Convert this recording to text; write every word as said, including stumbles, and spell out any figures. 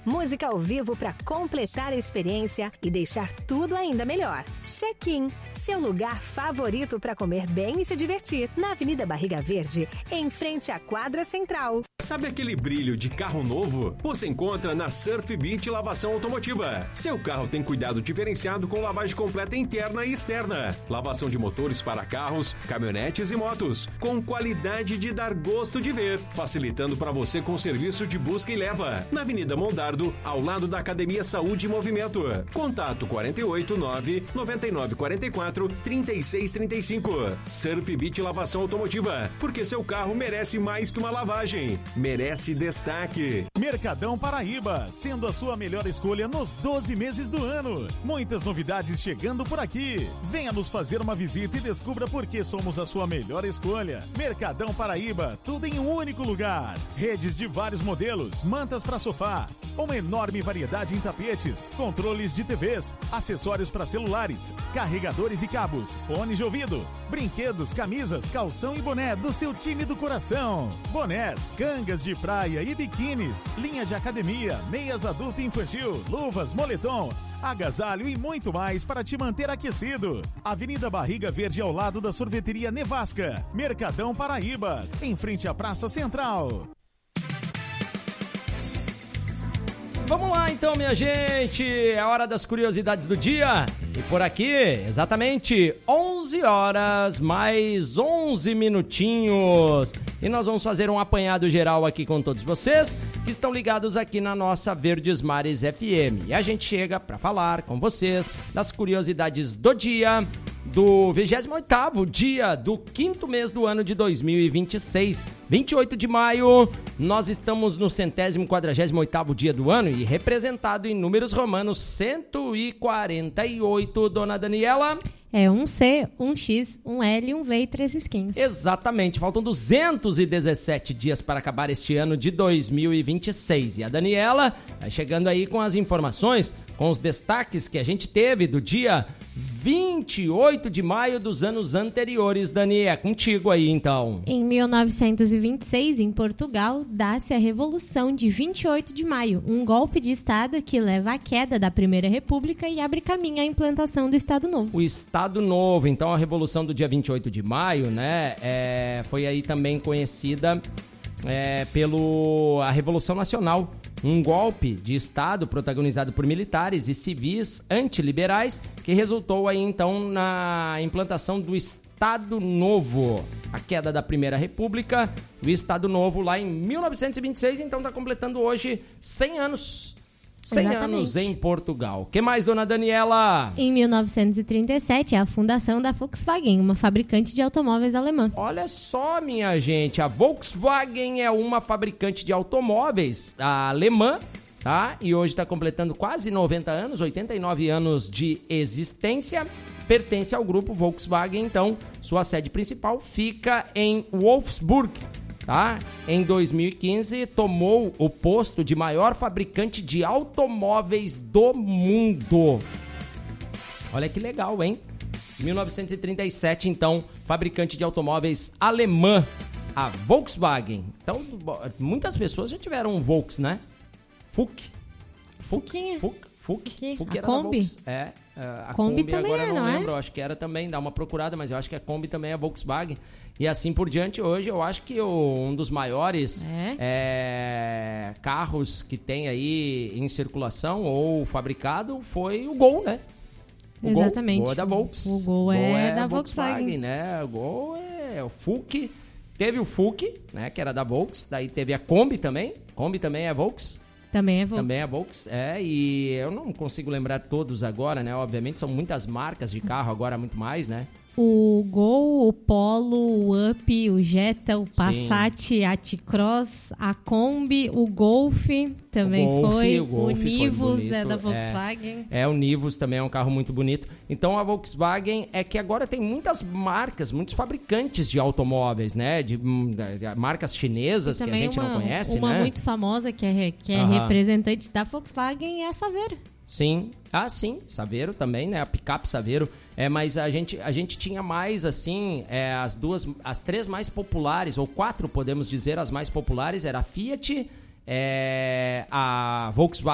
música ao vivo para completar a experiência e deixar tudo ainda melhor. Check-in, seu lugar favorito para comer bem e se divertir, na Avenida Barriga Verde, em frente à quadra central. Sabe aquele brilho de carro novo? Você encontra na Surf Beach Lavação Automotiva. Seu carro tem cuidado diferenciado com lavagem completa interna e externa. Lavação de motores para carros, caminhonetes e motos, com qualidade de dar gosto de ver, facilitando para você com serviço de busca e leva. Na Avenida Mondardo, ao lado da Academia Saúde e Movimento. Contato quarenta e oito, nove nove nove quatro quatro, três seis três cinco. Surf Beach Lavação Automotiva, porque seu carro merece mais que uma lavagem. Merece destaque. Mercadão Paraíba, sendo a sua melhor escolha nos doze meses do ano. Muitas novidades chegando por aqui. Venha nos fazer uma visita e descubra por que somos a sua melhor escolha. Mercadão Paraíba, tudo em um único lugar. Redes de vários modelos, mantas para sofá, uma enorme variedade em tapetes, controles de T Vs, acessórios para celulares, carregadores e cabos, fones de ouvido, brinquedos, camisas, calção e boné do seu time do coração. Bonés, cangas de praia e biquínis, linha de academia, meias adulto e infantil, luvas, moletom, agasalho e muito mais para te manter aquecido. Avenida Barriga Verde, ao lado da sorveteria Nevasca. Mercadão Paraíba, em frente à Praça Central. Vamos lá então, minha gente, é a hora das curiosidades do dia. E por aqui, exatamente onze horas mais onze minutinhos. E nós vamos fazer um apanhado geral aqui com todos vocês que estão ligados aqui na nossa Verdes Mares F M. E a gente chega para falar com vocês das curiosidades do dia, do vigésimo oitavo dia do quinto mês do ano de dois mil e vinte e seis, vinte e oito de maio. Nós estamos no centésimo quadragésimo oitavo dia do ano e representado em números romanos cento e quarenta e oito, dona Daniela. É um C, um X, um L, um V e três risquinhos. Exatamente, faltam duzentos e dezessete dias para acabar este ano de dois mil e vinte e seis. E a Daniela vai chegando aí com as informações, com os destaques que a gente teve do dia vinte e oito de maio dos anos anteriores. Dani, é contigo aí então. Em mil novecentos e vinte e seis, em Portugal, dá-se a Revolução de vinte e oito de maio, um golpe de Estado que leva à queda da Primeira República e abre caminho à implantação do Estado Novo. O Estado Novo, então a Revolução do dia vinte e oito de maio, né, é, foi aí também conhecida é, pelo a Revolução Nacional, um golpe de Estado protagonizado por militares e civis antiliberais que resultou aí então na implantação do Estado Novo. A queda da Primeira República, o Estado Novo lá em mil novecentos e vinte e seis, então está completando hoje cem anos. cem Exatamente. Anos em Portugal. O que mais, dona Daniela? Em mil novecentos e trinta e sete, a fundação da Volkswagen, uma fabricante de automóveis alemã. Olha só, minha gente, a Volkswagen é uma fabricante de automóveis alemã, tá? E hoje está completando quase noventa anos, oitenta e nove anos de existência. Pertence ao grupo Volkswagen, então sua sede principal fica em Wolfsburg. Tá? Em dois mil e quinze, tomou o posto de maior fabricante de automóveis do mundo. Olha que legal, hein? mil novecentos e trinta e sete, então, fabricante de automóveis alemã, a Volkswagen. Então, muitas pessoas já tiveram um Volks, né? Fuk. Fuquinha. Fuk. Fuk. Fuk. Fuk A era Kombi? Volks. É. A Kombi, Kombi também agora é, eu não, não lembro, é? eu acho que era também, dá uma procurada, mas eu acho que a Kombi também é Volkswagen. E assim por diante, hoje eu acho que o, um dos maiores É? é, carros que tem aí em circulação ou fabricado foi o Gol, né? O Exatamente. Gol, Gol é da Volks. O Gol é da Volkswagen. né? O Gol é o Fuk. Teve o Fuk, né? Que era da Volks. Daí teve a Kombi também. Kombi também é Volks. Também é Volks. Também é Volks, é, e eu não consigo lembrar todos agora, né? Obviamente são muitas marcas de carro agora, muito mais, né? O Gol, o Polo, o Up, o Jetta, o Passat, a T-Cross, a Kombi, o Golf também o Golf, foi. O, Golf o Nivus foi é da bonito, Volkswagen. É, é, o Nivus também é um carro muito bonito. Então a Volkswagen é que agora tem muitas marcas, muitos fabricantes de automóveis, né? De, de, de marcas chinesas que a gente uma, não conhece, uma né? Uma muito famosa que é, que é Aham. representante da Volkswagen é a Saveiro. Sim, ah sim, Saveiro também, né? A picape Saveiro. É, mas a gente, a gente tinha mais, assim, é, as duas, as três mais populares, ou quatro, podemos dizer, as mais populares, era a Fiat, é, a Volkswagen,